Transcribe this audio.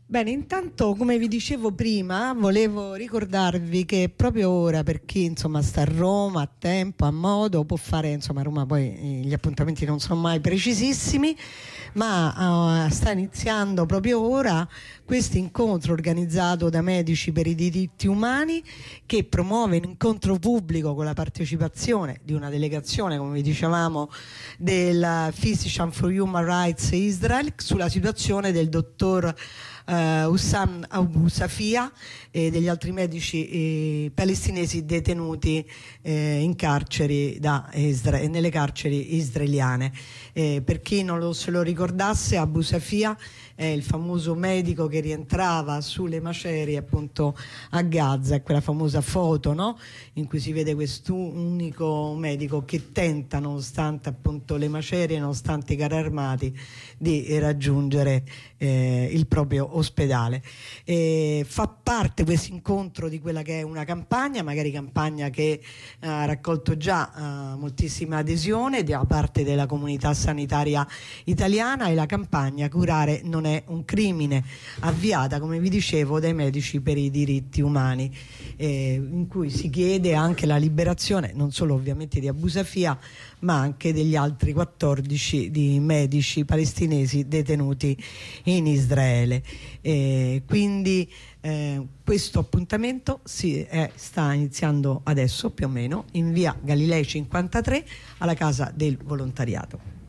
Bene, intanto come vi dicevo prima, volevo ricordarvi che proprio ora, per chi insomma sta a Roma, a tempo, a modo, può fare, insomma a Roma poi gli appuntamenti non sono mai precisissimi, ma sta iniziando proprio ora questo incontro organizzato da Medici per i diritti umani, che promuove un incontro pubblico con la partecipazione di una delegazione, come vi dicevamo, del Physicians for Human Rights Israel sulla situazione del dottor Hussam Abu Safia e degli altri medici palestinesi detenuti in carceri nelle carceri israeliane. Per chi non se lo ricordasse, Abu Safia è il famoso medico che rientrava sulle macerie appunto a Gaza, è quella famosa foto, no? In cui si vede quest'unico medico che tenta, nonostante appunto le macerie, nonostante i carri armati, di raggiungere il proprio ospedale. Fa parte questo incontro di quella che è una campagna, magari campagna che ha raccolto già moltissima adesione da parte della comunità sanitaria italiana, e la campagna Curare non è un crimine, avviata, come vi dicevo, dai Medici per i diritti umani, in cui si chiede anche la liberazione non solo ovviamente di Abu Safia, ma anche degli altri 14 di medici palestinesi detenuti in Israele. Quindi questo appuntamento sta iniziando adesso, più o meno, in via Galilei 53 alla Casa del Volontariato.